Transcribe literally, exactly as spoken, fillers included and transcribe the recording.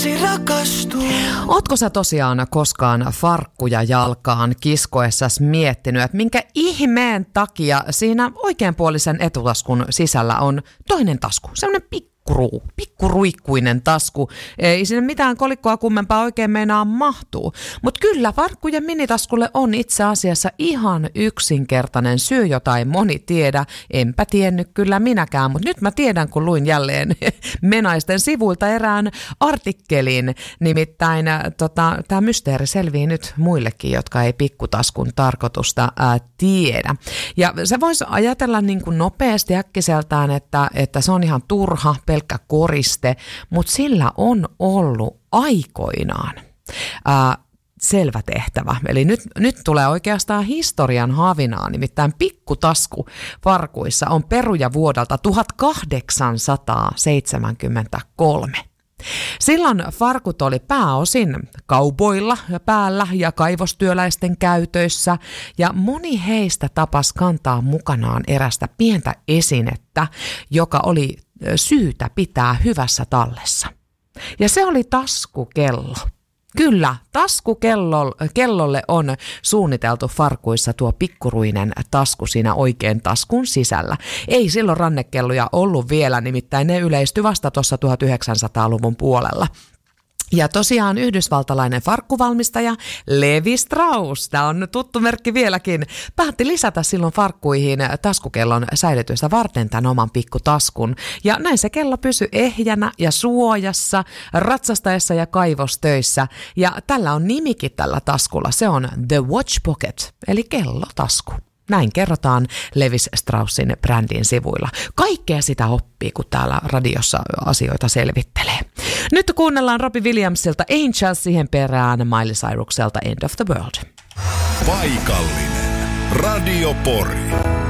voisi rakastua. Ootko sä tosiaan koskaan farkkuja jalkaan kiskoessas miettinyt, että minkä ihmeen takia siinä oikeanpuolisen etulaskun sisällä on toinen tasku, semmoinen pikku Pikkuru, pikkuruikkuinen tasku. Ei sinne mitään kolikkoa kummempaa oikein meinaa mahtuu. Mutta kyllä farkkujen minitaskulle on itse asiassa ihan yksinkertainen syy, jota ei moni tiedä. Enpä tiennyt kyllä minäkään, mutta nyt mä tiedän, kun luin jälleen Menaisten sivuilta erään artikkelin. Nimittäin tota, tämä mysteeri selvii nyt muillekin, jotka ei pikkutaskun tarkoitusta ää, tiedä. Ja se voisi ajatella niin kuin nopeasti äkkiseltään, että, että se on ihan turha pelkkä koriste, mutta sillä on ollut aikoinaan ää, selvä tehtävä. Eli nyt, nyt tulee oikeastaan historian havinaa, nimittäin pikkutasku farkuissa on peruja vuodelta tuhatkahdeksansataaseitsemänkymmentäkolme. Silloin farkut oli pääosin kaupoilla päällä ja kaivostyöläisten käytöissä, ja moni heistä tapasi kantaa mukanaan erästä pientä esinettä, joka oli syytä pitää hyvässä tallessa. Ja se oli taskukello. Kyllä, taskukellolle on suunniteltu farkuissa tuo pikkuruinen tasku siinä oikein taskun sisällä. Ei silloin rannekelloja ollut vielä, nimittäin ne yleistyi vasta tuossa tuhatyhdeksänsataaluvun puolella. Ja tosiaan yhdysvaltalainen farkkuvalmistaja Levi Strauss, tämä on tuttu merkki vieläkin, päätti lisätä silloin farkkuihin taskukellon säilytystä varten tämän oman pikkutaskun. Ja näin se kello pysyi ehjänä ja suojassa, ratsastaessa ja kaivostöissä. Ja tällä on nimikin tällä taskulla, se on The Watch Pocket, eli kellotasku. Näin kerrotaan Levi Straussin brändin sivuilla. Kaikkea sitä oppii, kun täällä radiossa asioita selvittelee. Nyt kuunnellaan Robbie Williamsilta Angels, siihen perään Miley Cyrukselta End of the World. Paikallinen Radio Pori.